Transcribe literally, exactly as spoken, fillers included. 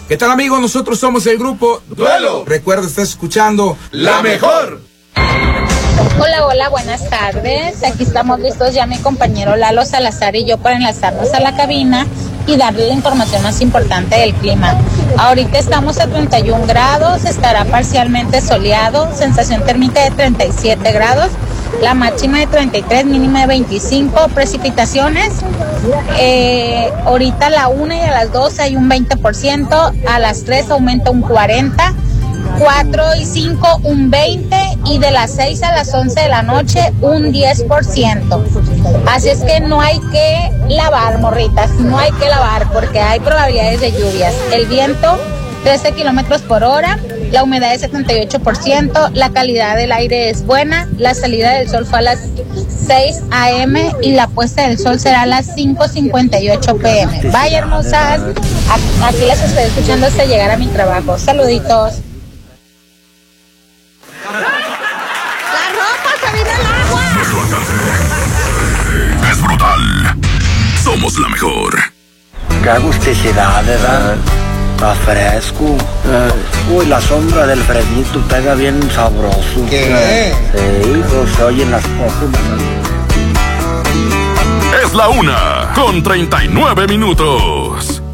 ¿Qué tal, amigos? Nosotros somos el grupo Duelo. Recuerda, estás escuchando La Mejor. Hola, hola, buenas tardes. Aquí estamos listos ya mi compañero Lalo Salazar y yo para enlazarnos a la cabina y darle la información más importante del clima. Ahorita estamos a treinta y un grados, estará parcialmente soleado, sensación térmica de treinta y siete grados, la máxima de treinta y tres, mínima de veinticinco, precipitaciones. Eh, ahorita a la una y a las dos hay un veinte por ciento, a las tres aumenta un cuarenta por ciento, cuatro y cinco un veinte por ciento y de las seis a las once de la noche un diez por ciento. Así es que no hay que lavar, morritas, no hay que lavar porque hay probabilidades de lluvias. El viento trece kilómetros por hora, la humedad es setenta y ocho por ciento, la calidad del aire es buena, la salida del sol fue a las seis a eme y la puesta del sol será a las cinco cincuenta y ocho pe eme. Vaya, hermosas, aquí las estoy escuchando hasta llegar a mi trabajo. Saluditos. ¡La ropa se vino al agua! Es brutal. Somos la mejor. Qué agusticidad, ¿verdad? Está fresco. Uy, la sombra del fresnito pega bien sabroso. ¿Qué? Sí, pues se oyen las cosas. Es la una con treinta y nueve minutos.